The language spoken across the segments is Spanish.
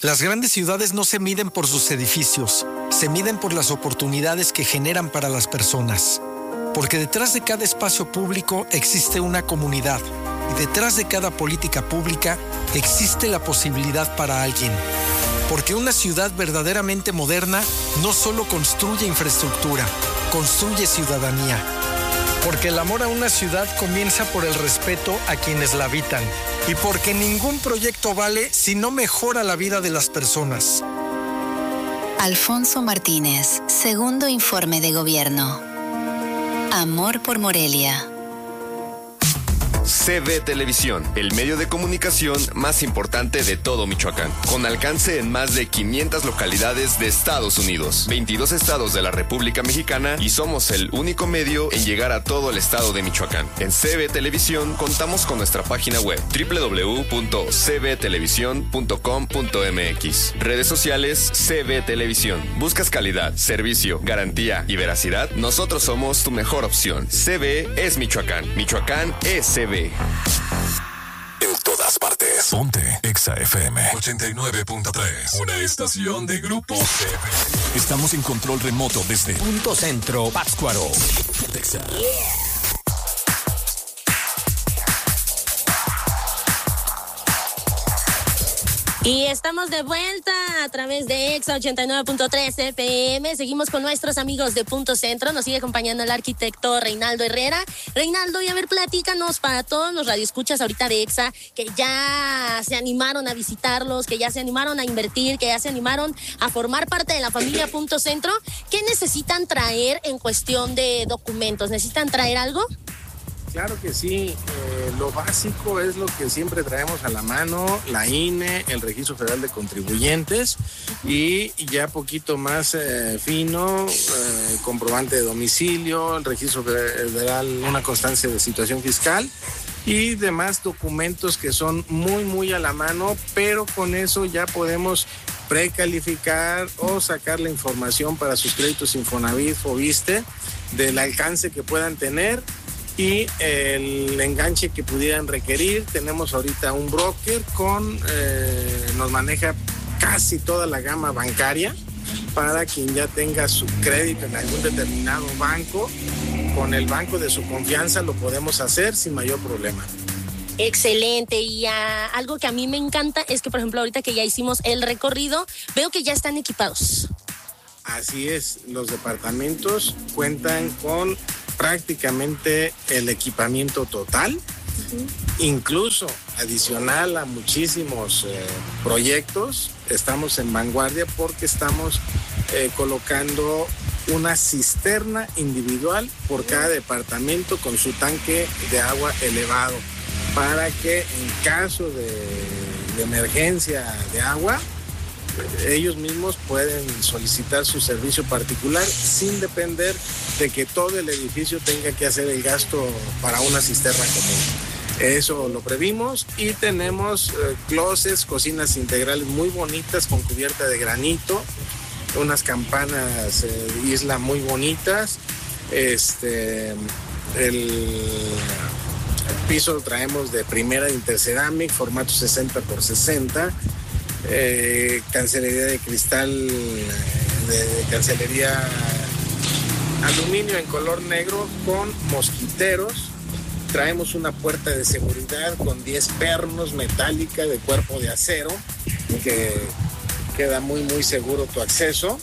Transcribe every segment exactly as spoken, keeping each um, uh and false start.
Las grandes ciudades no se miden por sus edificios, se miden por las oportunidades que generan para las personas. Porque detrás de cada espacio público existe una comunidad y detrás de cada política pública existe la posibilidad para alguien. Porque una ciudad verdaderamente moderna no solo construye infraestructura, construye ciudadanía. Porque el amor a una ciudad comienza por el respeto a quienes la habitan. Y porque ningún proyecto vale si no mejora la vida de las personas. Alfonso Martínez, segundo informe de gobierno. Amor por Morelia. C V Televisión, el medio de comunicación más importante de todo Michoacán, con alcance en más de quinientas localidades de Estados Unidos, veintidós estados de la República Mexicana y somos el único medio en llegar a todo el estado de Michoacán. En C V Televisión contamos con nuestra página web doble u doble u doble u punto c v televisión punto com punto m x, redes sociales C V Televisión. ¿Buscas calidad, servicio, garantía y veracidad? Nosotros somos tu mejor opción. C V es Michoacán, Michoacán es C V. En todas partes. Ponte Exa F M ochenta y nueve punto tres. Una estación de Grupo C V. Estamos en control remoto desde Punto Centro, Pátzcuaro. Exa. Y estamos de vuelta a través de Exa ochenta y nueve punto tres F M. Seguimos con nuestros amigos de Punto Centro. Nos sigue acompañando el arquitecto Reinaldo Herrera. Reinaldo, y a ver, platícanos para todos los radioescuchas ahorita de Exa que ya se animaron a visitarlos, que ya se animaron a invertir, que ya se animaron a formar parte de la familia Punto Centro. ¿Qué necesitan traer en cuestión de documentos? ¿Necesitan traer algo? Claro que sí, eh, lo básico es lo que siempre traemos a la mano, la I N E, el Registro Federal de Contribuyentes y ya poquito más eh, fino, eh, comprobante de domicilio, el Registro Federal, una constancia de situación fiscal y demás documentos que son muy, muy a la mano, pero con eso ya podemos precalificar o sacar la información para sus créditos Infonavit, Foviste, del alcance que puedan tener y el enganche que pudieran requerir. Tenemos ahorita un broker con, eh, nos maneja casi toda la gama bancaria para quien ya tenga su crédito en algún determinado banco. Con el banco de su confianza lo podemos hacer sin mayor problema. Excelente, y uh, algo que a mí me encanta es que, por ejemplo, ahorita que ya hicimos el recorrido, veo que ya están equipados. Así es, los departamentos cuentan con prácticamente el equipamiento total, uh-huh. Incluso adicional a muchísimos eh, proyectos, estamos en vanguardia porque estamos eh, colocando una cisterna individual por cada departamento con su tanque de agua elevado para que en caso de, de emergencia de agua ellos mismos pueden solicitar su servicio particular sin depender de que todo el edificio tenga que hacer el gasto para una cisterna común. Eso lo previmos y tenemos eh, closets, cocinas integrales muy bonitas con cubierta de granito, unas campanas eh, isla muy bonitas. Este, el, el piso lo traemos de primera de Interceramic, formato sesenta por sesenta. Eh, cancelería de cristal, de, de cancelería aluminio en color negro con mosquiteros. Traemos una puerta de seguridad con diez pernos metálica de cuerpo de acero que queda muy muy seguro tu acceso.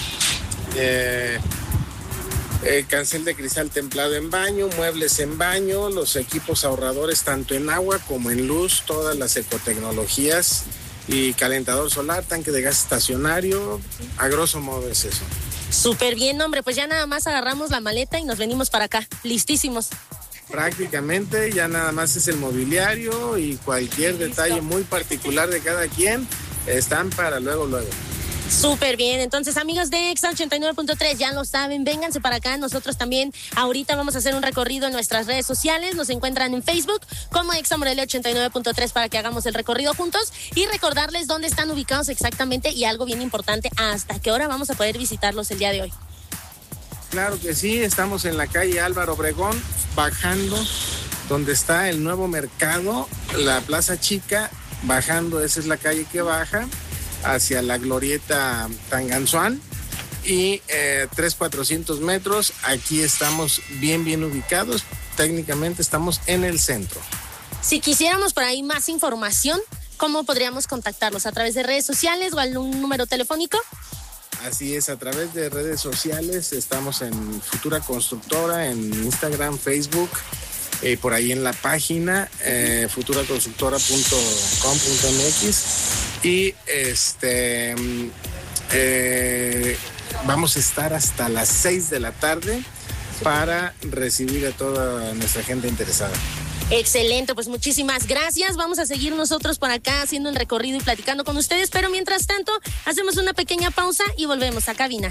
Eh, eh, cancel de cristal templado en baño, muebles en baño, los equipos ahorradores tanto en agua como en luz, todas las ecotecnologías y calentador solar, tanque de gas estacionario, a grosso modo es eso. Súper bien, hombre, pues ya nada más agarramos la maleta y nos venimos para acá, listísimos. Prácticamente ya nada más es el mobiliario y cualquier detalle muy particular de cada quien están para luego, luego. Súper bien, entonces amigos de Exa ochenta y nueve punto tres, ya lo saben, vénganse para acá, nosotros también ahorita vamos a hacer un recorrido en nuestras redes sociales, nos encuentran en Facebook como Exa Morelia ochenta y nueve punto tres para que hagamos el recorrido juntos y recordarles dónde están ubicados exactamente y algo bien importante, hasta qué hora vamos a poder visitarlos el día de hoy. Claro que sí, estamos en la calle Álvaro Obregón, bajando donde está el nuevo mercado, la Plaza Chica, bajando, esa es la calle que baja. hacia la glorieta Tanganzuán. Y eh, tres, cuatrocientos metros, aquí estamos bien, bien ubicados. Técnicamente estamos en el centro. Si quisiéramos por ahí más información, ¿cómo podríamos contactarlos? ¿A través de redes sociales o algún número telefónico? Así es, a través de redes sociales. Estamos en Futura Constructora, en Instagram, Facebook, eh, por ahí en la página eh, futura constructora punto com punto m x. Y este... Eh, vamos a estar hasta las seis de la tarde para recibir a toda nuestra gente interesada. Excelente, pues muchísimas gracias. Vamos a seguir nosotros por acá haciendo el recorrido y platicando con ustedes, pero mientras tanto hacemos una pequeña pausa y volvemos a cabina.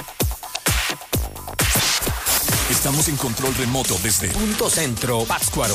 Estamos en control remoto desde Punto Centro, Pátzcuaro.